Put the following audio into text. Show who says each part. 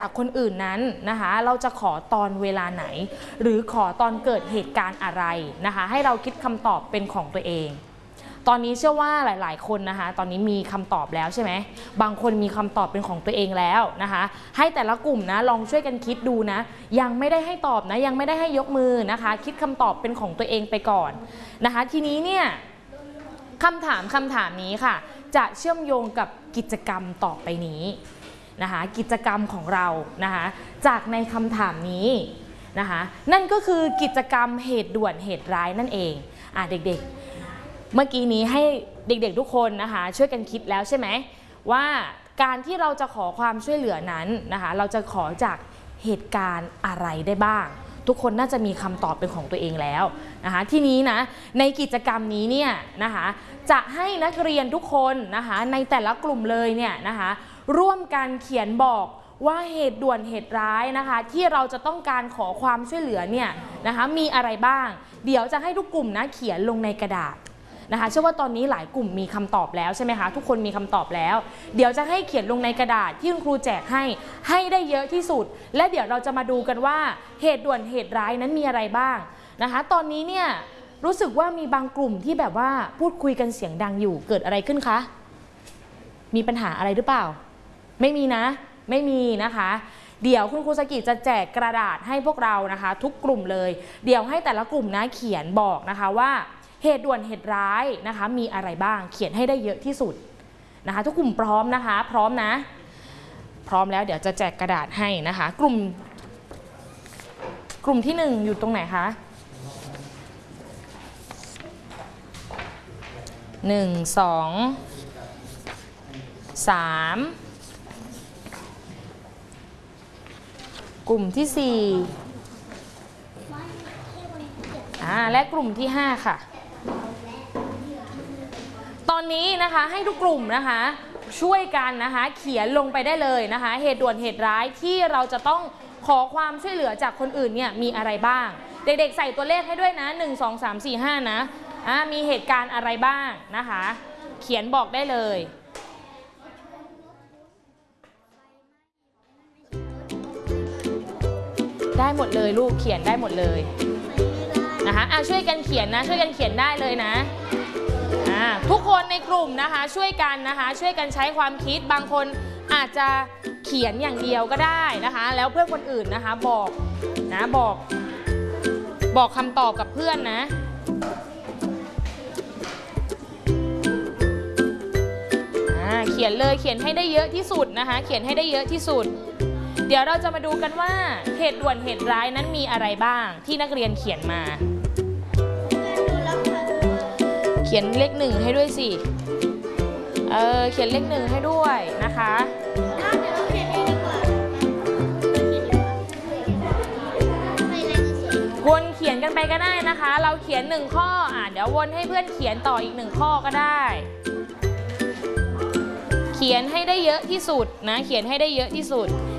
Speaker 1: จากคนอื่นนั้นนะคะเราจะขอตอนเวลาไหนหรือขอตอนเกิดเหตุการณ์อะไรนะคะให้เราคิดคำตอบเป็นของตัวเองตอนนี้เชื่อว่าหลายๆคนนะคะตอนนี้มีคำตอบแล้วใช่ไหมบางคนมีคำตอบเป็นของตัวเองแล้วนะคะให้แต่ละกลุ่มนะลองช่วยกันคิดดูนะยังไม่ได้ให้ตอบนะยังไม่ได้ให้ยกมือนะคะคิดคำตอบเป็นของตัวเองไปก่อนนะคะทีนี้เนี่ยคำถามนี้ค่ะจะเชื่อมโยงกับกิจกรรมต่อไปนี้นะคะกิจกรรมของเรานะคะจากในคำถามนี้นะคะนั่นก็คือกิจกรรมเหตุด่วนเหตุร้ายนั่นเองเด็กๆเมื่อกี้นี้ให้เด็กๆทุกคนนะคะช่วยกันคิดแล้วใช่ไหมว่าการที่เราจะขอความช่วยเหลือนั้นนะคะเราจะขอจากเหตุการณ์อะไรได้บ้างทุกคนน่าจะมีคำตอบเป็นของตัวเองแล้วนะคะทีนี้นะในกิจกรรมนี้เนี่ยนะคะจะให้นักเรียนทุกคนนะคะในแต่ละกลุ่มเลยเนี่ยนะคะร่วมกันเขียนบอกว่าเหตุด่วนเหตุร้ายนะคะที่เราจะต้องการขอความช่วยเหลือเนี่ยนะคะมีอะไรบ้างเดี๋ยวจะให้ทุกกลุ่มนะเขียนลงในกระดาษนะคะเชื่อว่าตอนนี้หลายกลุ่มมีคำตอบแล้วใช่ไหมคะทุกคนมีคำตอบแล้วเดี๋ยวจะให้เขียนลงในกระดาษที่คุณครูแจกให้ได้เยอะที่สุดและเดี๋ยวเราจะมาดูกันว่าเหตุด่วนเหตุร้ายนั้นมีอะไรบ้างนะคะตอนนี้เนี่ยรู้สึกว่ามีบางกลุ่มที่แบบว่าพูดคุยกันเสียงดังอยู่เกิดอะไรขึ้นคะมีปัญหาอะไรหรือเปล่าไม่มีนะไม่มีนะคะเดี๋ยวคุณครูสกิจะแจกกระดาษให้พวกเรานะคะทุกกลุ่มเลยเดี๋ยวให้แต่ละกลุ่มนะเขียนบอกนะคะว่าเหตุด่วนเหตุร้ายนะคะมีอะไรบ้างเขียนให้ได้เยอะที่สุดนะคะทุกกลุ่มพร้อมนะคะพร้อมนะพร้อมแล้วเดี๋ยวจะแจกกระดาษให้นะคะกลุ่มที่1อยู่ตรงไหนคะ1 2 3กลุ่มที่4และกลุ่มที่5ค่ะตอนนี้นะคะให้ทุกกลุ่มนะคะช่วยกันนะคะเขียนลงไปได้เลยนะคะเหตุด่วนเหตุร้ายที่เราจะต้องขอความช่วยเหลือจากคนอื่นเนี่ยมีอะไรบ้างเด็กๆใส่ตัวเลขให้ด้วยนะ1 2 3 4 5นะมีเหตุการณ์อะไรบ้างนะคะเขียนบอกได้เลยได้หมดเลยลูกเขียนได้หมดเลยนะคะช่วยกันเขียนนะช่วยกันเขียนได้เลยนะทุกคนในกลุ่มนะคะช่วยกันนะคะช่วยกันใช้ความคิดบางคนอาจจะเขียนอย่างเดียวก็ได้นะคะแล้วเพื่อนคนอื่นนะคะบอกนะบอกคำตอบกับเพื่อนนะเขียนเลยเขียนให้ได้เยอะที่สุดนะคะเขียนให้ได้เยอะที่สุดเดี๋ยวเราจะมาดูกันว่าเหตุด่วนเหตุร้ายนั้นมีอะไรบ้างที่นักเรียนเขียนมาเขียนเลข1ให้ด้วยสิเขียนเลข1ให้ด้วยนะคะวนเขียนกันไปก็ได้นะคะเราเขียน1ข้อเดี๋ยววนให้เพื่อนเขียนต่ออีก1ข้อก็ได้เขียนให้ได้เยอะที่สุดนะเขียนให้ได้เยอะที่สุด